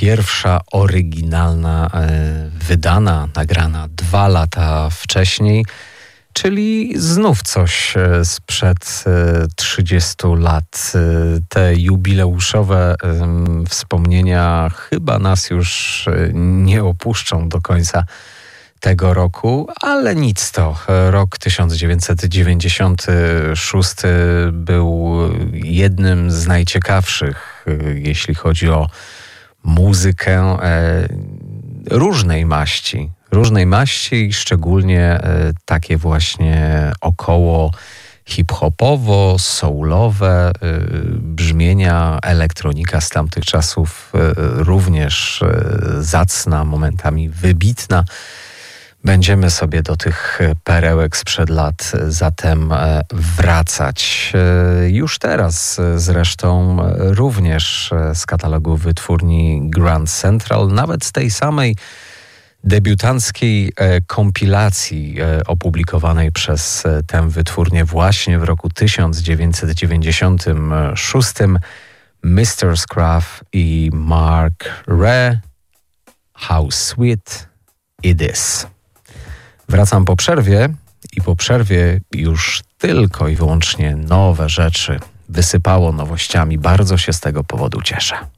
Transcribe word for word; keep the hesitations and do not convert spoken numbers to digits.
pierwsza oryginalna, wydana, nagrana dwa lata wcześniej, czyli znów coś sprzed trzydziestu lat. Te jubileuszowe wspomnienia chyba nas już nie opuszczą do końca tego roku, ale nic to. Rok tysiąc dziewięćset dziewięćdziesiąty szósty był jednym z najciekawszych, jeśli chodzi o muzykę różnej maści. Różnej maści, szczególnie takie właśnie około hip-hopowo, soulowe brzmienia, elektronika z tamtych czasów również zacna, momentami wybitna. Będziemy sobie do tych perełek sprzed lat zatem wracać. Już teraz zresztą również z katalogu wytwórni Grand Central, nawet z tej samej debiutanckiej kompilacji opublikowanej przez tę wytwórnię właśnie w roku tysiąc dziewięćset dziewięćdziesiątym szóstym, mister Scruff i Mark Re, How Sweet It Is. Wracam po przerwie i po przerwie już tylko i wyłącznie nowe rzeczy wysypało nowościami. Bardzo się z tego powodu cieszę.